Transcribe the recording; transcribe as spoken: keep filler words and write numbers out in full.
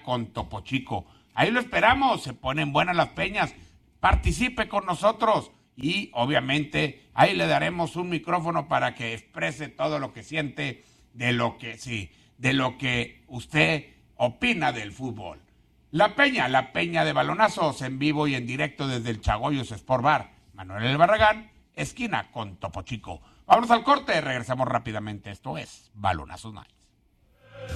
con Topo Chico. Ahí lo esperamos, se ponen buenas las peñas, participe con nosotros y obviamente ahí le daremos un micrófono para que exprese todo lo que siente de lo que, sí, de lo que usted opina del fútbol. La Peña, la Peña de Balonazos en vivo y en directo desde el Chagoyos Sport Bar. Manuel El Barragán, esquina con Topo Chico. Vamos al corte, regresamos rápidamente. Esto es Balonazos Night.